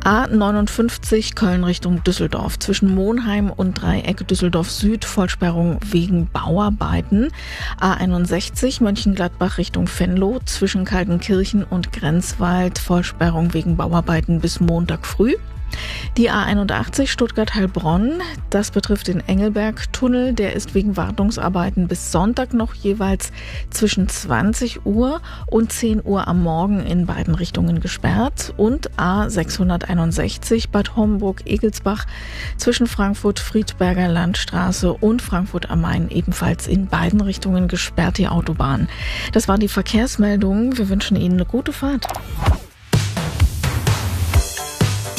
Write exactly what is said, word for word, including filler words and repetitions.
A neunundfünfzig Köln Richtung Düsseldorf. Zwischen Monheim und Dreieck Düsseldorf Süd Vollsperrung wegen Bauarbeiten. A einundsechzig Mönchengladbach Richtung Venlo. Zwischen Kaltenkirchen und Grenzwald Vollsperrung wegen Bauarbeiten bis Montag früh. Die A einundachtzig Stuttgart-Heilbronn, das betrifft den Engelberg-Tunnel, der ist wegen Wartungsarbeiten bis Sonntag noch jeweils zwischen zwanzig Uhr und zehn Uhr am Morgen in beiden Richtungen gesperrt. Und A sechshunderteinundsechzig Bad Homburg-Egelsbach zwischen Frankfurt-Friedberger Landstraße und Frankfurt am Main ebenfalls in beiden Richtungen gesperrt, die Autobahn. Das waren die Verkehrsmeldungen. Wir wünschen Ihnen eine gute Fahrt.